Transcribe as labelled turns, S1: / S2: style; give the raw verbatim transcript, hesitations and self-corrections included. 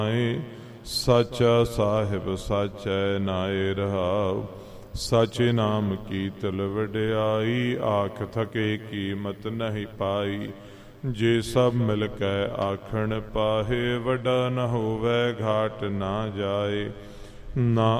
S1: ਸਾਚਾ ਸਾਹਿਬ ਸਾਚੈ ਨਾਏ ਰਹਾਉ। ਸਾਚੇ ਨਾਮ ਕੀ ਤਲ ਵਡਿਆਈ, ਆਖ ਥਕੇ ਕੀਮਤ ਨਹੀਂ ਪਾਈ। ਜੇ ਸਭ ਮਿਲ ਕੇ ਆਖਣ ਪਾਹੇ, ਵੱਡਾ ਨ ਹੋਵੇ ਘਾਟ ਨਾ ਜਾਏ। ਨਾ